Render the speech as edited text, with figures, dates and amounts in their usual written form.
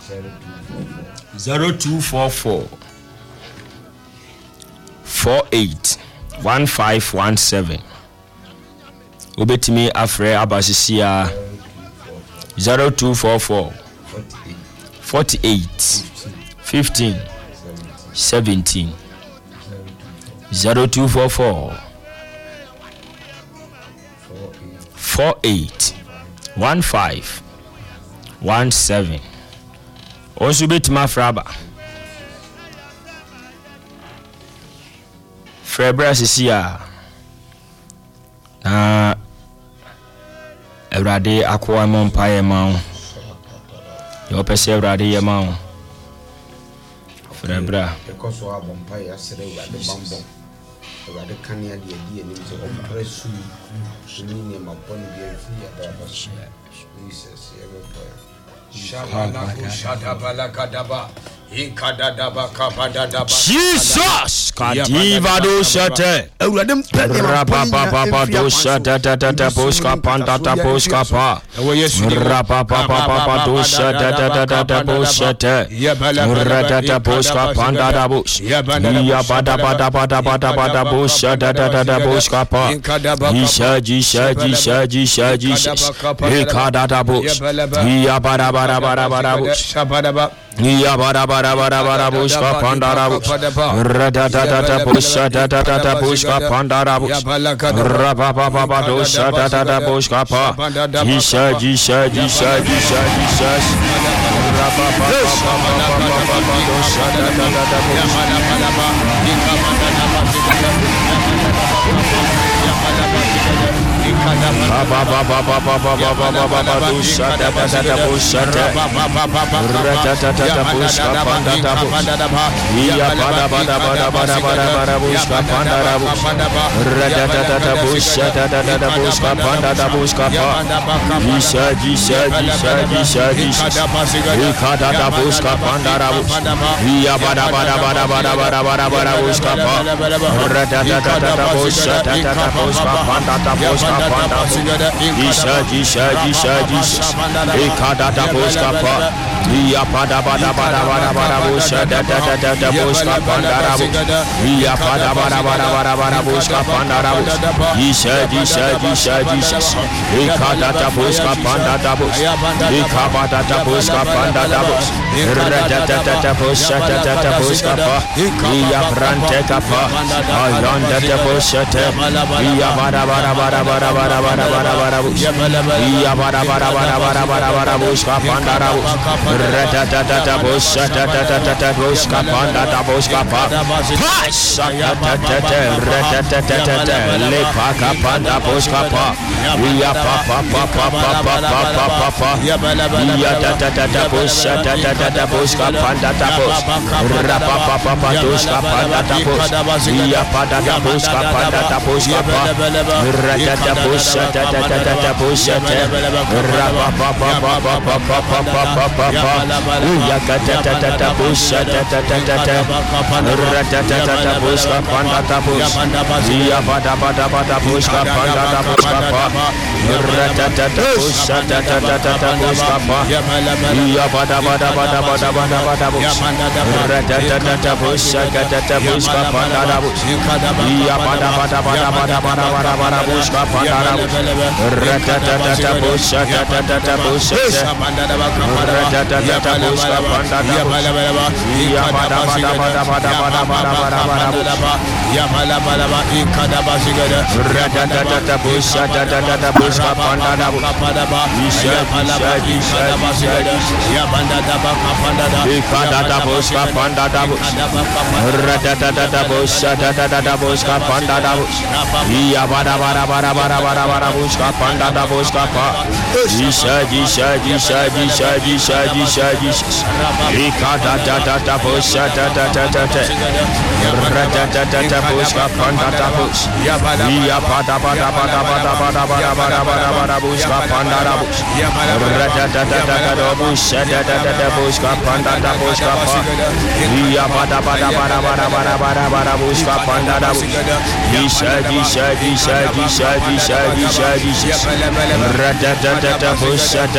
0244 481517. Obetimi afre abasisia 0244 48 15 17 0244 48 1517. Also betimi afre aba Frebra sisia na Eurade akwa mompaye mawo yo pese Eurade ye mawo Frebra ekoso abompaye asere Eurade bambo Eurade kania de die ni so opresu ni mabon bi afi ya baba Jesus everywhere Jesus Kadiva do shate Rapapa do shate tata poska panda poska pa Rapapa do shate tata poshate Ratata poska panda da bush Ya bada bosha tata poska pa Isha Ekada da bush Ya bada bush Ya bara bushka pandara bush Radata busha tata bushka pandara bush Rapapa dosha tata bushka pa Jisha Rapapa dosha tata Jisha Ekada da boska pa Ya bada busha tata boska pandara Ya bada boska pandara Jisha Ekada da boska pandara Ekada da boska pandara Radata busha tata boska pa Ya brante kapa Ayanda da busha Ya bada Ya bara bushka pandara Ratata busha tata bushka pandara bushka pa Ratata lepaka panda bushka pa Ya pa Ya tata busha tata bushka pandara Rapapa bushka pandara Ya pada bushka pandara bushka pa Ratata busha tata busha Rapapa Ya tata busha tata Ratata busha pandara Ya pada busha pandara busha Ratata busha tata busha Ya pada Ratata busha tata busha pandara Ya pada busha pandara Ratata busha tata busha Ratata busha pandara Ya pada Ya bala ikada basigada Ratata busha tata busha pandara Isha basigada Ya banda daba kapanda Ikada busha pandara Ratata busha tata busha pandara Ya bada busha pandara busha pa Jisha Ikada tata busha tata Ratata busha pandara Ya pada busha pandara Ratata busha tata busha pandara busha pa Ya pada busha pandara Jisha Ratata busha